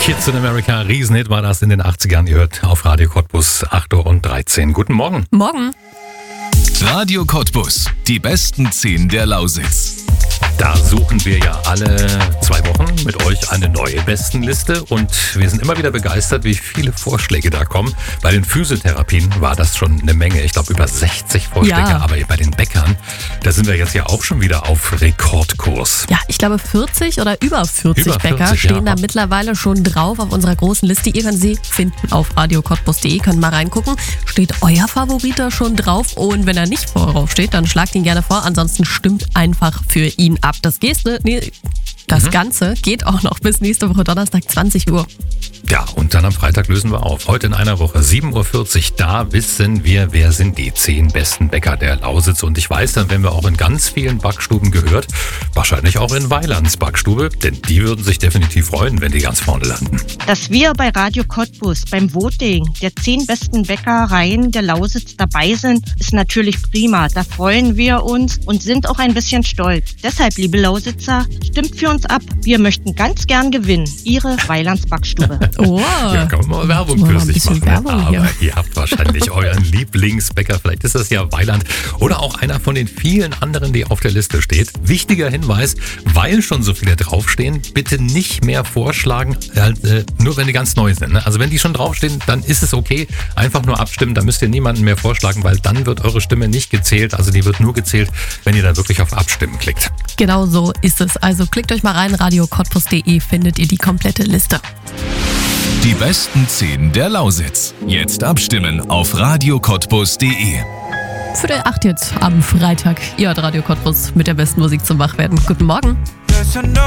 Kids in America, Riesenhit war das in den 80ern. Ihr hört auf Radio Cottbus 8:13 Uhr. Guten Morgen. Morgen. Radio Cottbus, die besten 10 der Lausitz. Da suchen wir ja alle 2 Wochen mit euch eine neue Bestenliste und wir sind immer wieder begeistert, wie viele Vorschläge da kommen. Bei den Physiotherapien war das schon eine Menge, ich glaube über 60 Vorschläge, Ja. Aber bei den Bäckern, da sind wir jetzt ja auch schon wieder auf Rekordkurs. Ja, ich glaube 40 oder über 40 Über Bäcker 40, stehen ja. da mittlerweile schon drauf auf unserer großen Liste. Ihr könnt sie finden auf radiocottbus.de, könnt mal reingucken. Steht euer Favorit da schon drauf? Und wenn er nicht drauf steht, dann schlagt ihn gerne vor. Ansonsten stimmt einfach für ihn ab. Das Ganze geht auch noch bis nächste Woche Donnerstag 20 Uhr. Ja, und dann am Freitag lösen wir auf. Heute in einer Woche, 7:40 Uhr, da wissen wir, wer sind die 10 besten Bäcker der Lausitz. Und ich weiß, dann werden wir auch in ganz vielen Backstuben gehört. Wahrscheinlich auch in Weilands Backstube, denn die würden sich definitiv freuen, wenn die ganz vorne landen. Dass wir bei Radio Cottbus beim Voting der 10 besten Bäckereien der Lausitz dabei sind, ist natürlich prima. Da freuen wir uns und sind auch ein bisschen stolz. Deshalb, liebe Lausitzer, stimmt für uns ab. Wir möchten ganz gern gewinnen. Ihre Weilands Backstube. Oh, Ja, kann man mal Werbung Mal für ein sich bisschen machen. Werbung hier. Aber ihr habt wahrscheinlich euren Lieblingsbäcker. Vielleicht ist das ja Weiland oder auch einer von den vielen anderen, die auf der Liste steht. Wichtiger Hinweis, weil schon so viele draufstehen, bitte nicht mehr vorschlagen, nur wenn die ganz neu sind. Ne? Also wenn die schon draufstehen, dann ist es okay. Einfach nur abstimmen, da müsst ihr niemanden mehr vorschlagen, weil dann wird eure Stimme nicht gezählt. Also die wird nur gezählt, wenn ihr da wirklich auf Abstimmen klickt. genau so ist es. Also klickt euch mal rein, radiocottbus.de findet ihr die komplette Liste. Die besten 10 der Lausitz. Jetzt abstimmen auf radiocottbus.de. Für der 8 jetzt am Freitag. Ihr hört Radio Cottbus mit der besten Musik zum Wachwerden. Guten Morgen.